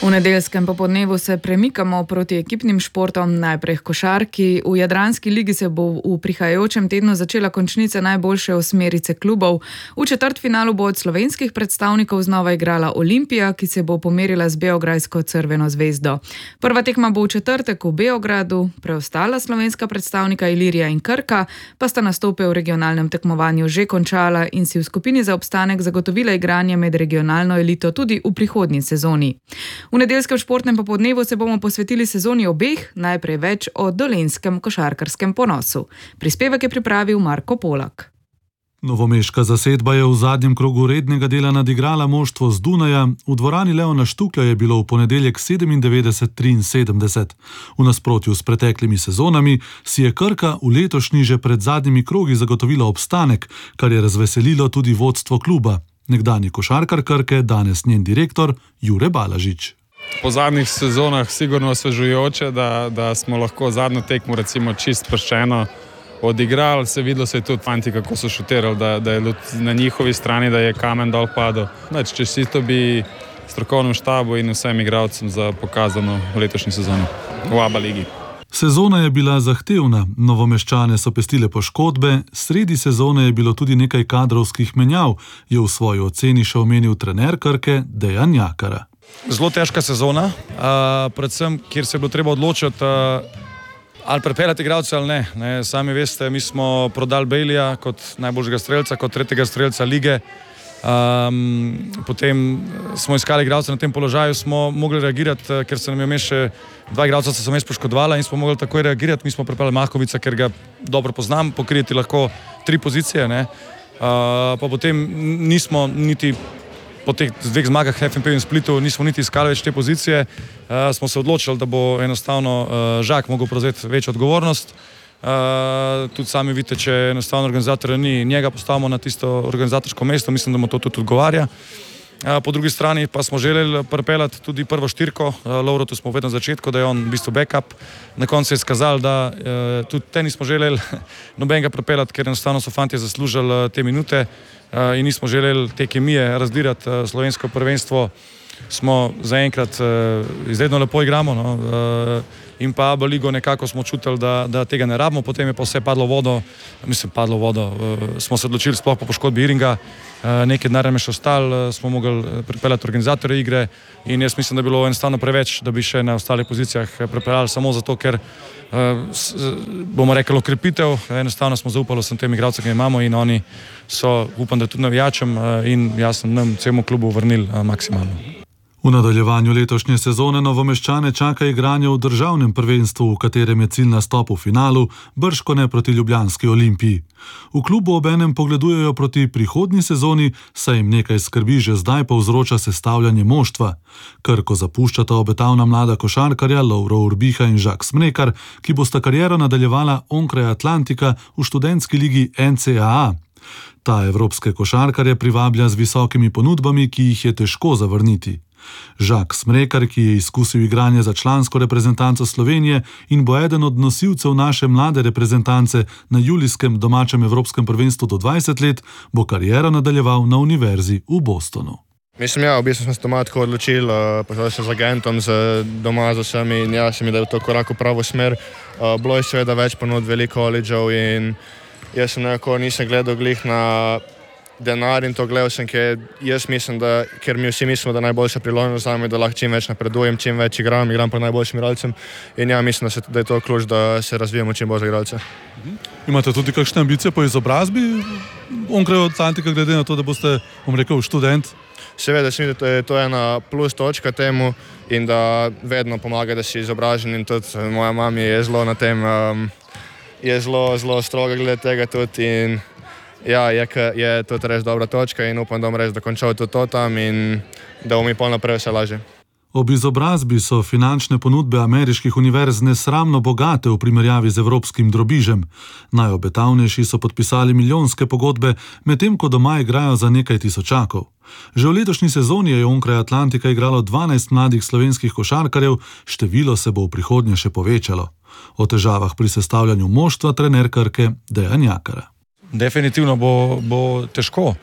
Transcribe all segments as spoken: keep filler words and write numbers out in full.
V nedeljskem popoldnevu se premikamo proti ekipnim športom, najprej košarki. V Jadranski ligi se bo v prihajajočem tednu začela končnica najboljše osmerice klubov. V četrtfinalu bo od slovenskih predstavnikov znova igrala Olimpija, ki se bo pomerila z beograjsko Crveno zvezdo. Prva tekma bo v četrtek v Beogradu, preostala slovenska predstavnika Ilirija in Krka pa sta nastope v regionalnem tekmovanju že končala in si v skupini za obstanek zagotovila igranje med regionalno elito tudi v prihodnji sezoni. V nedeljskem športnem popoldnevu se bomo posvetili sezoni obeh, najprej več o dolenjskem košarkarskem ponosu. Prispevek je pripravil Marko Polak. Novomeška zasedba je v zadnjem krogu rednega dela nadigrala moštvo z Dunaja. V dvorani Leona Štuklja je bilo v ponedeljek sedemindevetdeset triinsedemdeset. V nasprotju s preteklimi sezonami si je Krka v letošnji že pred zadnjimi krogi zagotovila obstanek, kar je razveselilo tudi vodstvo kluba. Nekdanji košarkar Krke, danes njen direktor Jure Balažič. Po zadnjih sezonah sigurno osvežujoče, da, da smo lahko zadnjo tekmo recimo čist sproščeno odigrali. Se videlo se je tudi fanti, kako so šutirali, da, da je na njihovi strani, da je kamen dol padel. Znači, čestito bi strokovnem štabu in vsem igralcem za pokazano v letošnji sezoni v A B A ligi. Sezona je bila zahtevna, Novomeščane so pestile poškodbe, sredi sezone je bilo tudi nekaj kadrovskih menjav, je v svoji oceni še omenil trener Krke Dejan Jakara. Zelo težka sezona, uh, predvsem, kjer se je bilo treba odločiti, uh, ali prepeljati igralce ali ne. ne. Sami veste, mi smo prodali Bejlija kot najboljšega strelca, kot tretjega strelca lige. Um, potem smo iskali igralce na tem položaju, smo mogli reagirati, ker se nam je vmes še dva igralca so se vmes poškodovala in smo mogli takoj reagirati. Mi smo prepeljali Makovica, ker ga dobro poznam, pokrijeti lahko tri pozicije. Ne. Uh, pa potem nismo niti po teh dveh zmagah F N P in Splitu nismo niti iskali več te pozicije. Uh, smo se odločili, da bo enostavno uh, Žak mogel prevzeti večjo odgovornost. Uh, tudi sami vidite, če enostavno organizatorja ni, njega postavimo na tisto organizatorsko mesto, mislim, da mu to tudi odgovarja. Uh, po drugi strani pa smo želeli pripeljati tudi prvo štirko, uh, Lovro, tu smo vedno na začetku, da je on v bistvu backup. Na koncu je skazal, da uh, tudi te nismo želeli nobenega pripeljati, ker enostavno so fantje zaslužili uh, te minute uh, in nismo želeli te kemije razdirati. Uh, slovensko prvenstvo smo zaenkrat uh, izredno lepo igramo, no, uh, in pa A B A ligo nekako smo čutili, da, da tega ne rabimo, potem je pa vse padlo vodo, mislim, padlo vodo, uh, smo se odločili sploh po poškodbi Iringa, uh, nekaj denarja me še ostalo, uh, smo mogli pripeljati organizatorje igre in jaz mislim, da je bilo enostavno preveč, da bi še na ostalih pozicijah pripeljali samo zato, ker uh, s, bomo rekli okrepitev, enostavno smo zaupali vsem tem igralcem, ki imamo in oni so, upam, da tudi navijačem uh, in jasno nam celemu klubu vrnili uh, maksimalno. V nadaljevanju letošnje sezone Novomeščane čaka igranje v državnem prvenstvu, v katerem je cilj nastop v finalu, bržkone proti ljubljanski Olimpiji. V klubu obenem pogledujejo proti prihodnji sezoni, saj jim nekaj skrbi že zdaj povzroča sestavljanje moštva. Krko zapuščata obetavna mlada košarkarja Lovro Urbiha in Žak Smrekar, ki bosta kariero nadaljevala onkraj Atlantika v študentski ligi N C A A. Ta evropske košarkarje privablja z visokimi ponudbami, ki jih je težko zavrniti. Žak Smrekar, ki je izkusil igranje za člansko reprezentanco Slovenije in bo eden od nosilcev naše mlade reprezentance na julijskem domačem evropskem prvenstvu do dvajset let, bo kariero nadaljeval na univerzi v Bostonu. Mislim, ja, v bistvu sem se doma tako odločil, pošel sem z agentom, z doma z vsemi in ja, se mi da je to korak v pravo smer. Bilo je seveda več ponudb, veliko koledžev in jaz sem nekako nisem gledal glih na denar in to gledal sem, ker jaz mislim, da, ker mi vsi mislimo, da najboljša priložnost zame, da lahko čim več napredujem, čim več igram, igram pa najboljšim igralcem in ja, mislim, da, se, da je to ključ, da se razvijamo čim bolj za igralce. Imate tudi kakšne ambicije po izobrazbi onkraj Atlantika, glede na to, da boste, bom rekel, študent? Seveda, se mi, da je to ena plus točka temu in da vedno pomaga, da si izobražen in tudi moja mama je zelo na tem, um, je zelo, zelo stroga glede tega tudi in ja, je, je to res dobra točka in upam, da bom res dokončal tudi to tam in da bo mi pol naprej vse lažje. Ob izobrazbi so finančne ponudbe ameriških univerz nesramno bogate v primerjavi z evropskim drobižem. Najobetavnejši so podpisali milijonske pogodbe, medtem ko doma igrajo za nekaj tisočakov. Že v letošnji sezoni je onkraj Atlantika igralo dvanajst mladih slovenskih košarkarjev, število se bo v prihodnje še povečalo. O težavah pri sestavljanju moštva trener Krke Dejan Jakara. Definitivno bo, bo težko.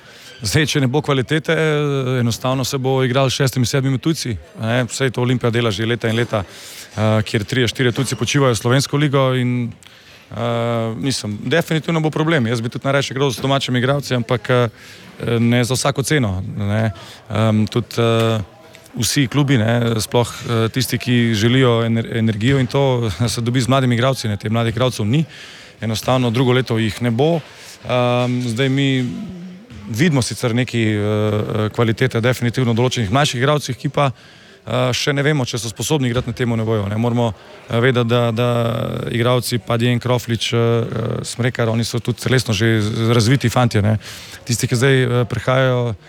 Zdaj, če ne bo kvalitete, enostavno se bo igral s šestimi, sedmimi tujci. Vse to Olimpija dela že leta in leta, kjer trije, štirje tujci počivajo slovensko ligo in uh, mislim, definitivno bo problem. Jaz bi tudi najrajši igral z domačimi igralci, ampak ne za vsako ceno. Ne. Um, tudi uh, vsi klubi, ne, sploh uh, tisti, ki želijo ener energijo in to se dobi z mladimi igralci, ne, te mladih igralcev ni. Enostavno drugo leto jih ne bo. Um, zdaj mi vidimo sicer neki uh, kvalitete definitivno določenih mlajših igralcih, ki pa uh, še ne vemo, če so sposobni igrati na temu nivoju. Ne. Moramo uh, vedeti, da, da igralci Padjen, Kroflič, uh, Smrekar, oni so tudi telesno že razviti fantje. Ne. Tisti, ki zdaj uh, prihajajo uh,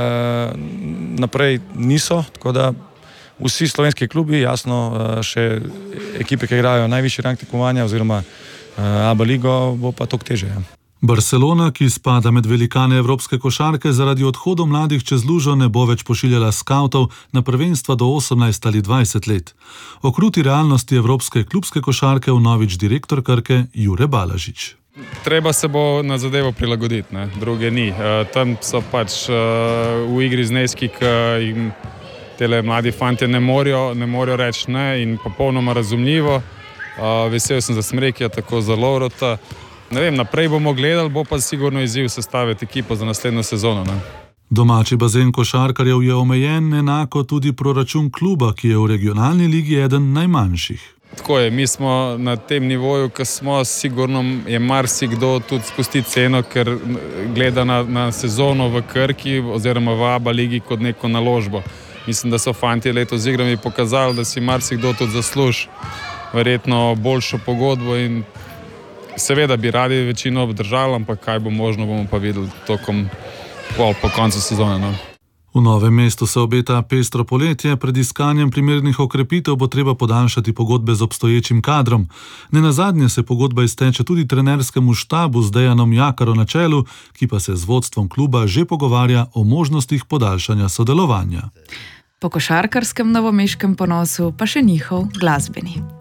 naprej, niso, tako da vsi slovenski klubi, jasno, uh, še ekipe, ki igrajo najvišji rang tekmovanja oziroma uh, A B ligo, bo pa toliko teže. Ja. Barcelona, ki spada med velikane evropske košarke, zaradi odhodov mladih čez lužo ne bo več pošiljala skavtov na prvenstva do osemnajst ali dvajset let. O kruti realnosti evropske klubske košarke vnovič direktor Krke Jure Balažič. Treba se bo na zadevo prilagoditi, ne? Druge ni. E, tam so pač e, v igri zneski, ki jim tele mladi fantje ne morejo, ne morejo reči ne in popolnoma razumljivo. E, vesel sem za Smrekija, tako za Lovrota. Ne vem, naprej bomo gledali, bo pa sigurno izziv sestaviti ekipo za naslednjo sezono. Ne? Domači bazen košarkarjev je omejen, enako tudi proračun kluba, ki je v regionalni ligi eden najmanjših. Tako je, mi smo na tem nivoju, ki smo, sigurno je marsikdo tudi spusti ceno, ker gleda na, na sezono v Krki oziroma v A B ligi kot neko naložbo. Mislim, da so fantje letos z igrami pokazali, da si marsikdo tudi zasluži verjetno boljšo pogodbo in seveda bi radi večino obdržali, ampak kaj bo možno, bomo pa videli tokom pol po koncu sezone. No. V Novem mestu se obeta pestro poletje, pred iskanjem primernih okrepitev bo treba podaljšati pogodbe z obstoječim kadrom. Nenazadnje se pogodba izteče tudi trenerskemu štabu z Dejanom Jakaro na čelu, ki pa se z vodstvom kluba že pogovarja o možnostih podaljšanja sodelovanja. Po košarkarskem novomeškem ponosu pa še njihov glasbeni.